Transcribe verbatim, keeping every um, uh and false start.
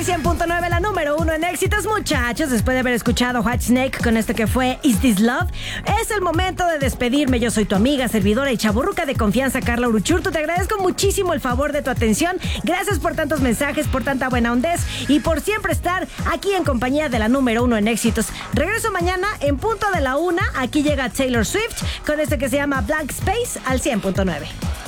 el cien punto nueve, la número uno en éxitos, muchachos. Después de haber escuchado Whitesnake con esto que fue Is This Love, es el momento de despedirme. Yo soy tu amiga, servidora y chaburruca de confianza, Carla Uruchurtu. Te agradezco muchísimo el favor de tu atención. Gracias por tantos mensajes, por tanta buena ondez y por siempre estar aquí en compañía de la número uno en éxitos. Regreso mañana en punto de la una. Aquí llega Taylor Swift con este que se llama Blank Space al cien punto nueve.